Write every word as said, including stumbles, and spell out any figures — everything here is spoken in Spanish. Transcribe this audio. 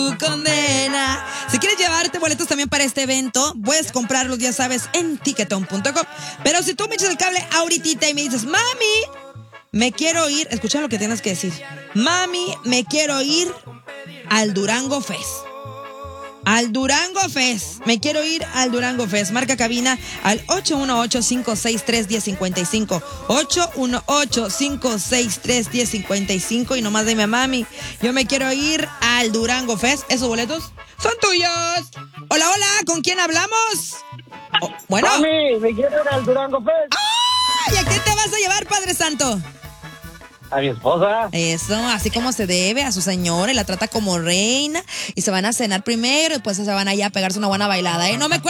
condena. Si quieres llevarte boletos también para este evento, puedes comprarlos, ya sabes, en ticketon punto com. Pero si tú me echas el cable ahorita y me dices, mami, me quiero ir, escucha lo que tienes que decir. Mami, me quiero ir al Durango Fest. Al Durango Fest. Me quiero ir al Durango Fest. Marca cabina al ocho uno ocho, cinco seis tres, uno cero cinco cinco. ocho uno ocho, cinco seis tres, uno cero cinco cinco. Y nomás dime, mami, yo me quiero ir al Durango Fest. Esos boletos son tuyos. Hola, hola, ¿con quién hablamos? Oh, bueno. Mami, me quiero ir al Durango Fest. ¡Ay! ¿A quién te vas a llevar, Padre Santo? A mi esposa. Eso, así como se debe, a su señora, y la trata como reina, y se van a cenar primero, y después se van allá a pegarse una buena bailada, ¿eh? No me cuelgues.